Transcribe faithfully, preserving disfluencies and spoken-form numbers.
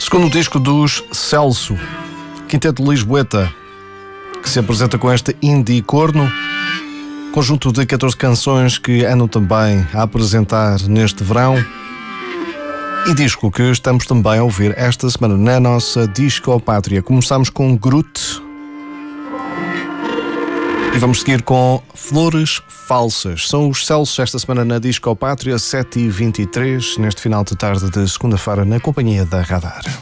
Segundo disco dos Celso, Quinteto Lisboeta, que se apresenta com este Indie Corno, conjunto de catorze canções que andam também a apresentar neste verão, e disco que estamos também a ouvir esta semana na nossa Disco Pátria. Começamos com Groot e vamos seguir com Flores Falsas. São os Celso esta semana na Disco Pátria, sete e vinte e três, neste final de tarde de segunda-feira, na companhia da Radar.